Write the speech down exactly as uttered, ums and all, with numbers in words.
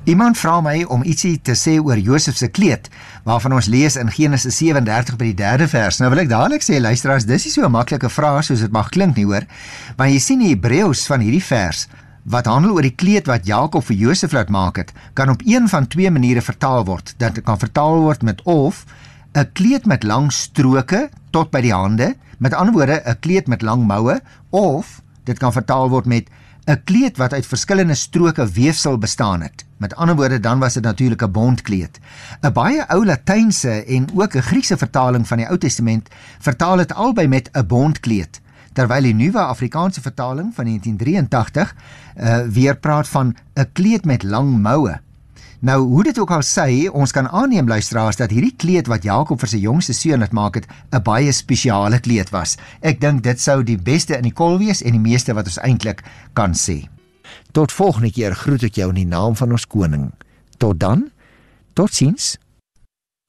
Iemand vra my om ietsie te sê oor Josef se kleed, waarvan ons lees in Genesis sewe dertig by die derde vers. Nou wil ek dadelik sê, luisteraars, dis nie so 'n maklike vraag soos dit mag klink nie hoor, maar jy sien die Hebreëus van hierdie vers, wat handel oor die kleed wat Jakob vir Josef laat maak het, kan op een van twee maniere vertaal word. Dat kan vertaal word met of 'n kleed met lang stroke tot by die hande, met ander woorde 'n kleed met lang moue, of dit kan vertaal word met 'n kleed wat uit verskillende stroke weefsel bestaan het. Met ander woorde, dan was dit natuurlik 'n bondkleed. 'n Baie ou Latynse en ook 'n Griekse vertaling van die Ou Testament vertaal dit albei met 'n bondkleed, terwyl die nuwe Afrikaanse vertaling van negentien drieëntagtig uh, weer praat van 'n kleed met lang moue. Nou, hoe dit ook al sê, ons kan aanneem, luisteraars, dat hierdie kleed wat Jakob vir sy jongste seun laat maak het, 'n baie spesiale kleed was. Ek dink dit sou die beste in die kol wees en die meeste wat ons eintlik kan sê. Tot volgende keer groet ek jou in die naam van ons koning. Tot dan, totsiens.